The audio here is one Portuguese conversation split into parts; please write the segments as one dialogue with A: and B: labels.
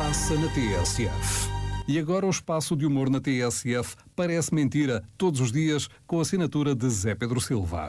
A: passa na TSF. E agora o espaço de humor na TSF parece mentira, todos os dias, com a assinatura de Zé Pedro Silva.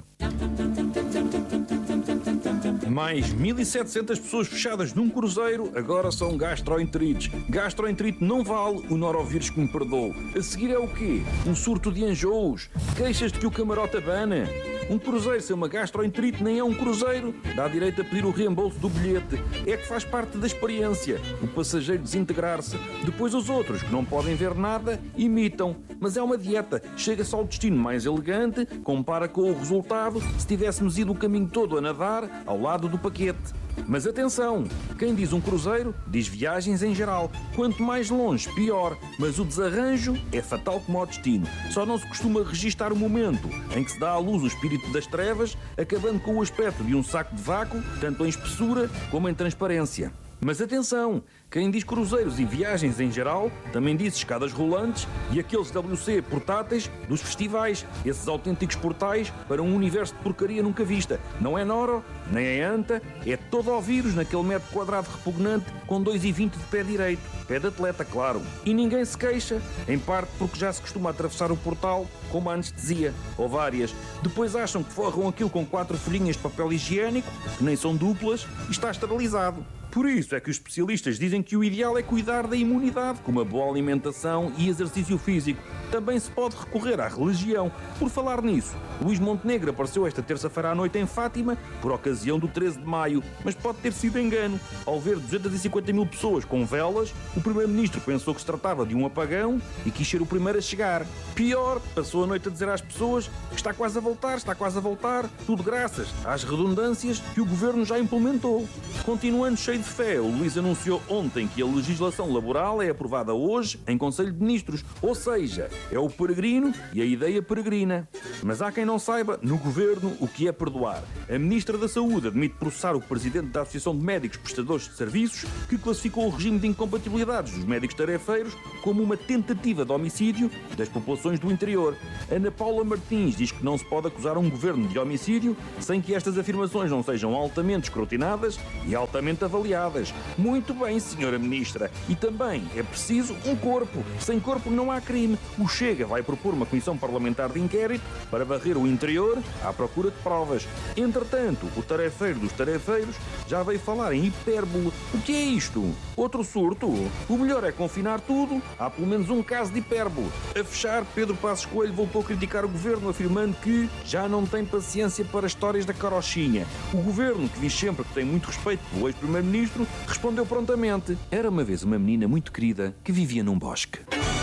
B: Mais 1.700 pessoas fechadas num cruzeiro agora são gastroenterites. Gastroenterite não vale o norovírus que me perdoou. A seguir é o quê? Um surto de enjoos? Queixas de que o camarote abana? Um cruzeiro sem uma gastroenterite nem é um cruzeiro. Dá direito a pedir o reembolso do bilhete. É que faz parte da experiência. O passageiro desintegrar-se. Depois os outros, que não podem ver nada, imitam. Mas é uma dieta. Chega-se ao destino mais elegante, compara com o resultado se tivéssemos ido o caminho todo a nadar ao lado do paquete. Mas atenção, quem diz um cruzeiro, diz viagens em geral. Quanto mais longe, pior. Mas o desarranjo é fatal como ao destino. Só não se costuma registar o momento em que se dá à luz o espírito das trevas, acabando com o aspecto de um saco de vácuo, tanto em espessura como em transparência. Mas atenção, quem diz cruzeiros e viagens em geral, também diz escadas rolantes e aqueles WC portáteis dos festivais, esses autênticos portais para um universo de porcaria nunca vista. Não é noro, nem é anta, é todo ao vírus naquele metro quadrado repugnante com 2,20 de pé direito. Pé de atleta, claro. E ninguém se queixa, em parte porque já se costuma atravessar o portal com uma anestesia, ou várias. Depois acham que forram aquilo com 4 folhinhas de papel higiênico, que nem são duplas, e está esterilizado. Por isso é que os especialistas dizem que o ideal é cuidar da imunidade, com uma boa alimentação e exercício físico. Também se pode recorrer à religião. Por falar nisso, Luís Montenegro apareceu esta terça-feira à noite em Fátima, por ocasião do 13 de maio, mas pode ter sido engano. Ao ver 250 mil pessoas com velas, o primeiro-ministro pensou que se tratava de um apagão e quis ser o primeiro a chegar. Pior, passou a noite a dizer às pessoas que está quase a voltar, tudo graças às redundâncias que o governo já implementou. Continuando cheio de fé, o Luís anunciou ontem que a legislação laboral é aprovada hoje em Conselho de Ministros, ou seja, é o peregrino e a ideia peregrina. Mas há quem não saiba, no governo, o que é perdoar. A Ministra da Saúde admite processar o Presidente da Associação de Médicos Prestadores de Serviços, que classificou o regime de incompatibilidades dos médicos tarefeiros como uma tentativa de homicídio das populações do interior. Ana Paula Martins diz que não se pode acusar um governo de homicídio sem que estas afirmações não sejam altamente escrutinadas e altamente avaliadas. Muito bem, senhora Ministra. E também é preciso um corpo. Sem corpo não há crime. O Chega vai propor uma comissão parlamentar de inquérito para varrer o interior à procura de provas. Entretanto, o tarefeiro dos tarefeiros já veio falar em hipérbole. O que é isto? Outro surto? O melhor é confinar tudo. Há pelo menos um caso de hipérbole. A fechar, Pedro Passos Coelho voltou a criticar o governo, afirmando que já não tem paciência para histórias da carochinha. O governo, que diz sempre que tem muito respeito pelo ex-primeiro-ministro, respondeu prontamente: era uma vez uma menina muito querida que vivia num bosque.